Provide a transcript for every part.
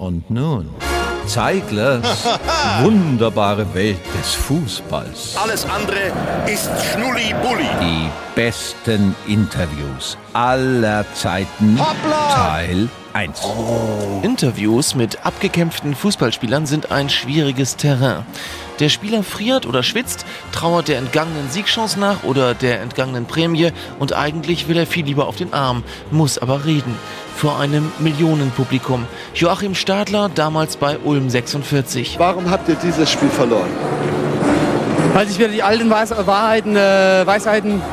Und nun Zeiglers wunderbare Welt des Fußballs. Alles andere ist Schnulli-Bulli. Die besten Interviews aller Zeiten. Hoppla! Teil 1. Interviews mit abgekämpften Fußballspielern sind ein schwieriges Terrain. Der Spieler friert oder schwitzt, trauert der entgangenen Siegchance nach oder der entgangenen Prämie und eigentlich will er viel lieber auf den Arm, muss aber reden. Vor einem Millionenpublikum. Joachim Stadler, damals bei Ulm 46. Warum habt ihr dieses Spiel verloren? Weil sich wieder die alten Weisheiten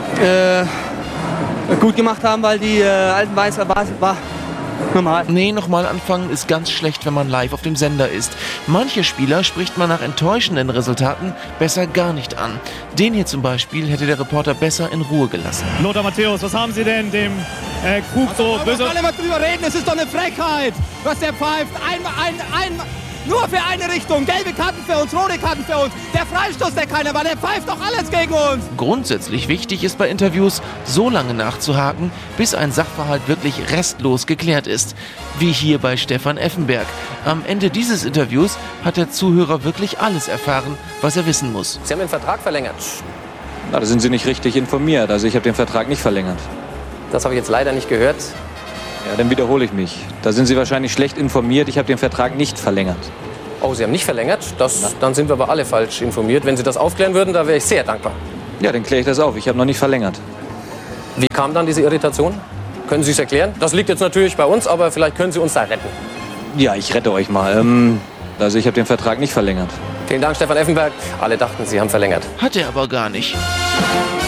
gut gemacht haben, weil die alten Weisheiten war normal. Nee, nochmal anfangen ist ganz schlecht, wenn man live auf dem Sender ist. Manche Spieler spricht man nach enttäuschenden Resultaten besser gar nicht an. Den hier zum Beispiel hätte der Reporter besser in Ruhe gelassen. Lothar Matthäus, was haben Sie denn dem Krug so böse... Alle mal drüber reden, es ist doch eine Frechheit, was der pfeift. Nur für eine Richtung, gelbe Karten für uns, rote Karten für uns. Der Freistoß, der keiner war, der pfeift doch alles gegen uns. Grundsätzlich wichtig ist bei Interviews, so lange nachzuhaken, bis ein Sachverhalt wirklich restlos geklärt ist. Wie hier bei Stefan Effenberg. Am Ende dieses Interviews hat der Zuhörer wirklich alles erfahren, was er wissen muss. Sie haben den Vertrag verlängert. Na, da sind Sie nicht richtig informiert. Also ich habe den Vertrag nicht verlängert. Das habe ich jetzt leider nicht gehört. Ja, dann wiederhole ich mich. Da sind Sie wahrscheinlich schlecht informiert. Ich habe den Vertrag nicht verlängert. Oh, Sie haben nicht verlängert? Dann sind wir aber alle falsch informiert. Wenn Sie das aufklären würden, da wäre ich sehr dankbar. Ja, dann kläre ich das auf. Ich habe noch nicht verlängert. Wie kam dann diese Irritation? Können Sie es erklären? Das liegt jetzt natürlich bei uns, aber vielleicht können Sie uns da retten. Ja, ich rette euch mal. Also ich habe den Vertrag nicht verlängert. Vielen Dank, Stefan Effenberg. Alle dachten, Sie haben verlängert. Hat er aber gar nicht.